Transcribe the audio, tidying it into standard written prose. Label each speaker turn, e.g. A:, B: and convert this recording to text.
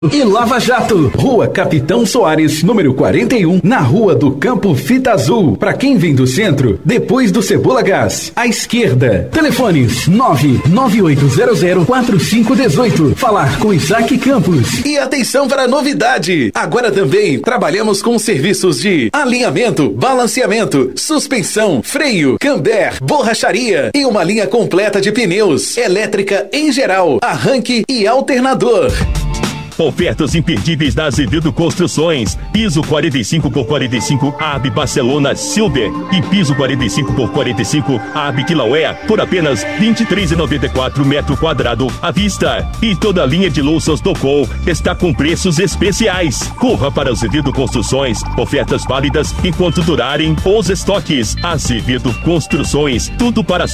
A: E Lava Jato, Rua Capitão Soares, número 41, na Rua do Campo Fita Azul. Para quem vem do centro, depois do Cebola Gás, à esquerda. Telefones 998004518. Falar com Isaac Campos. E atenção para a novidade! Agora também trabalhamos com serviços de alinhamento, balanceamento, suspensão, freio, camber, borracharia e uma linha completa de pneus, elétrica em geral, arranque e alternador.
B: Ofertas imperdíveis da Azevedo Construções. Piso 45x45 AB Barcelona Silver e piso 45x45 AB Kilauea por apenas R$ 23,94 metro quadrado à vista. E toda a linha de louças Docol está com preços especiais. Corra para Azevedo Construções. Ofertas válidas enquanto durarem os estoques. Azevedo Construções. Tudo para